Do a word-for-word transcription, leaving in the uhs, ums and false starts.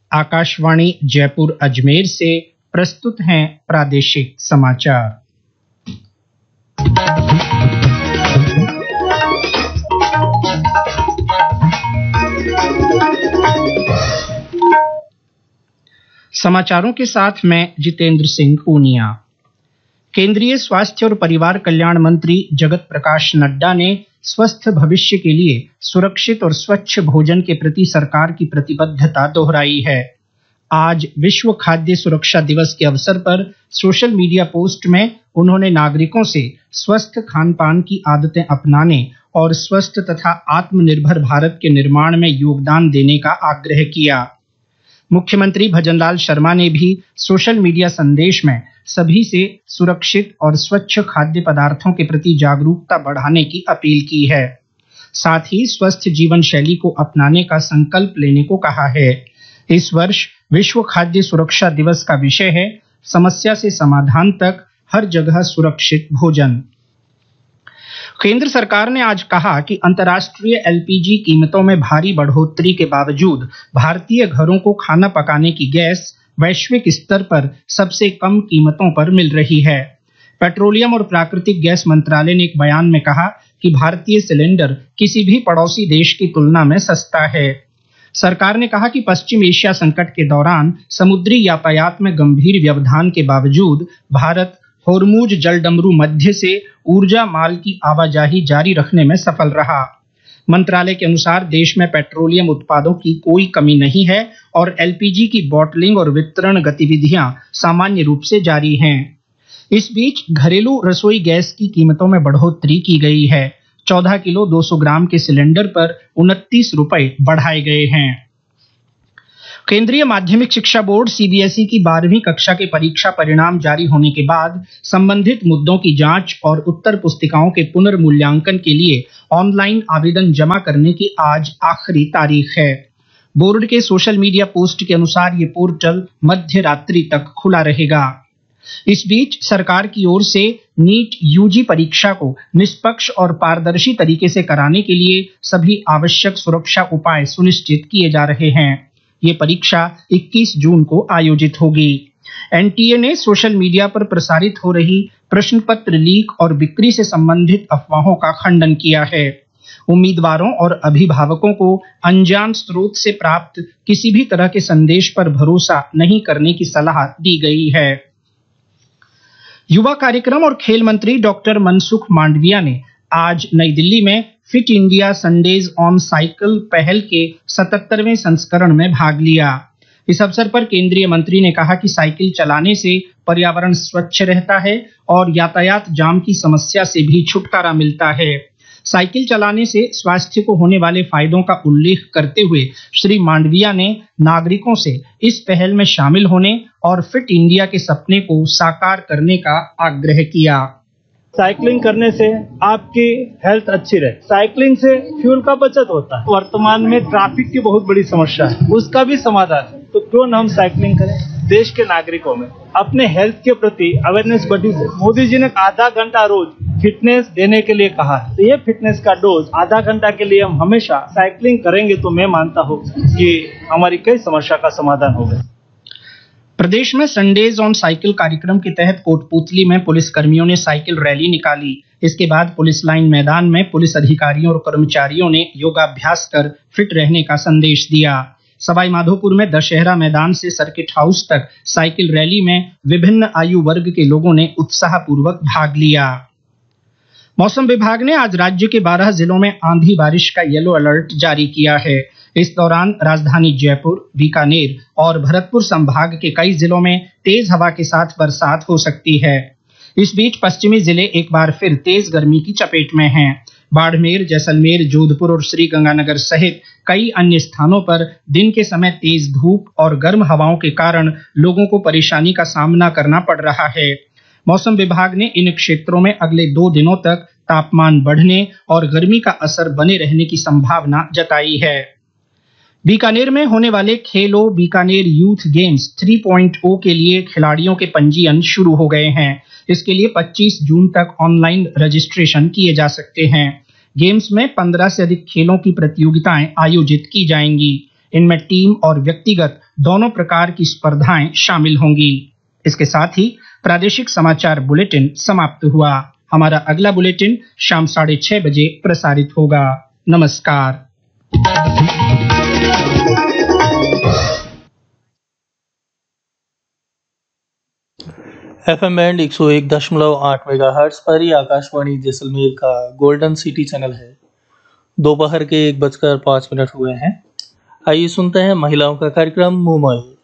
आकाशवाणी जयपुर अजमेर से प्रस्तुत हैं प्रादेशिक समाचार। समाचारों के साथ मैं जितेंद्र सिंह पूनिया। केंद्रीय स्वास्थ्य और परिवार कल्याण मंत्री जगत प्रकाश नड्डा ने स्वस्थ भविष्य के लिए सुरक्षित और स्वच्छ भोजन के प्रति सरकार की प्रतिबद्धता दोहराई है। आज विश्व खाद्य सुरक्षा दिवस के अवसर पर सोशल मीडिया पोस्ट में उन्होंने नागरिकों से स्वस्थ खान पान की आदतें अपनाने और स्वस्थ तथा आत्मनिर्भर भारत के निर्माण में योगदान देने का आग्रह किया। मुख्यमंत्री भजनलाल शर्मा ने भी सोशल मीडिया संदेश में सभी से सुरक्षित और स्वच्छ खाद्य पदार्थों के प्रति जागरूकता बढ़ाने की अपील की है। साथ ही स्वस्थ जीवन शैली को अपनाने का संकल्प लेने को कहा है। इस वर्ष विश्व खाद्य सुरक्षा दिवस का विषय है समस्या से समाधान तक हर जगह सुरक्षित भोजन। केंद्र सरकार ने आज कहा कि अंतर्राष्ट्रीय एलपीजी कीमतों में भारी बढ़ोतरी के बावजूद भारतीय घरों को खाना पकाने की गैस वैश्विक स्तर पर सबसे कम कीमतों पर मिल रही है। पेट्रोलियम और प्राकृतिक गैस मंत्रालय ने एक बयान में कहा कि भारतीय सिलेंडर किसी भी पड़ोसी देश की तुलना में सस्ता है। सरकार ने कहा कि पश्चिम एशिया संकट के दौरान समुद्री यातायात में गंभीर व्यवधान के बावजूद भारत होर्मुज जलडमरू मध्य से ऊर्जा माल की आवाजाही जारी रखने में सफल रहा। मंत्रालय के अनुसार देश में पेट्रोलियम उत्पादों की कोई कमी नहीं है और एलपीजी की बॉटलिंग और वितरण गतिविधियां सामान्य रूप से जारी हैं। इस बीच घरेलू रसोई गैस की कीमतों में बढ़ोतरी की गई है। चौदह किलो दो सौ ग्राम के सिलेंडर पर उनतीस रुपए बढ़ाए गए हैं। केंद्रीय माध्यमिक शिक्षा बोर्ड सीबीएसई की बारहवीं कक्षा के परीक्षा परिणाम जारी होने के बाद संबंधित मुद्दों की जांच और उत्तर पुस्तिकाओं के पुनर्मूल्यांकन के लिए ऑनलाइन आवेदन जमा करने की आज आखिरी तारीख है। बोर्ड के सोशल मीडिया पोस्ट के अनुसार ये पोर्टल मध्य रात्रि तक खुला रहेगा। इस बीच सरकार की ओर से नीट यूजी परीक्षा को निष्पक्ष और पारदर्शी तरीके से कराने के लिए सभी आवश्यक सुरक्षा उपाय सुनिश्चित किए जा रहे हैं। ये परीक्षा इक्कीस जून को आयोजित होगी। एनटीए ने सोशल मीडिया पर प्रसारित हो रही प्रश्न पत्र लीक और बिक्री से संबंधित अफवाहों का खंडन किया है। उम्मीदवारों और अभिभावकों को अनजान स्रोत से प्राप्त किसी भी तरह के संदेश पर भरोसा नहीं करने की सलाह दी गई है। युवा कार्यक्रम और खेल मंत्री डॉक्टर मनसुख मांडविया ने आज नई दिल्ली में fit India Sundays on cycle पहल के सतहत्तरवें संस्करण में भाग लिया। इस अवसर पर केंद्रीय मंत्री ने कहा कि साइकिल चलाने से पर्यावरण स्वच्छ रहता है और यातायात जाम की समस्या से भी छुटकारा मिलता है। साइकिल चलाने से स्वास्थ्य को होने वाले फायदों का उल्लेख करते हुए श्री मांडविया ने नागरिकों से इस पहल में शामिल होने और फिट इंडिया के सपने को साकार करने का आग्रह किया। साइकिलिंग करने से आपकी हेल्थ अच्छी रहे। साइकिलिंग से फ्यूल का बचत होता है। वर्तमान में ट्रैफिक की बहुत बड़ी समस्या है, उसका भी समाधान है। तो क्यों न हम साइकिलिंग करें। देश के नागरिकों में अपने हेल्थ के प्रति अवेयरनेस बढ़ी है। मोदी जी ने आधा घंटा रोज फिटनेस देने के लिए कहा है। तो ये फिटनेस का डोज आधा घंटा के लिए हम हमेशा साइकिलिंग करेंगे तो मैं मानता हूँ कि हमारी कई समस्या का समाधान होगा। प्रदेश में संडेज ऑन साइकिल कार्यक्रम के तहत कोटपूतली में पुलिस कर्मियों ने साइकिल रैली निकाली। इसके बाद पुलिस लाइन मैदान में पुलिस अधिकारियों और कर्मचारियों ने योगाभ्यास कर फिट रहने का संदेश दिया। सवाई माधोपुर में दशहरा मैदान से सर्किट हाउस तक साइकिल रैली में विभिन्न आयु वर्ग के लोगों ने उत्साहपूर्वक भाग लिया। मौसम विभाग ने आज राज्य के बारह जिलों में आंधी बारिश का येलो अलर्ट जारी किया है। इस दौरान राजधानी जयपुर, बीकानेर और भरतपुर संभाग के कई जिलों में तेज हवा के साथ बरसात हो सकती है। इस बीच पश्चिमी जिले एक बार फिर तेज गर्मी की चपेट में हैं। बाड़मेर, जैसलमेर, जोधपुर और श्रीगंगानगर सहित कई अन्य स्थानों पर दिन के समय तेज धूप और गर्म हवाओं के कारण लोगों को परेशानी का सामना करना पड़ रहा है। मौसम विभाग ने इन क्षेत्रों में अगले दो दिनों तक तापमान बढ़ने और गर्मी का असर बने रहने की संभावना जताई है। बीकानेर में होने वाले खेलो Bikaner youth games three point ओ के लिए खिलाड़ियों के पंजीयन शुरू हो गए हैं। इसके लिए पच्चीस जून तक ऑनलाइन रजिस्ट्रेशन किए जा सकते हैं। गेम्स में पंद्रह से अधिक खेलों की प्रतियोगिताएं आयोजित की जाएंगी। इनमें टीम और व्यक्तिगत दोनों प्रकार की स्पर्धाएं शामिल होंगी। इसके साथ ही प्रादेशिक समाचार बुलेटिन समाप्त हुआ। हमारा अगला बुलेटिन शाम साढ़े छह बजे प्रसारित होगा। नमस्कार। एफ एम बैंड एक सौ एक दशमलव आठ मेगाहर्ट्ज पर ही आकाशवाणी जैसलमेर का गोल्डन सिटी चैनल है। दोपहर के एक बजकर पाँच मिनट हुए हैं। आइए सुनते हैं महिलाओं का कार्यक्रम मुंह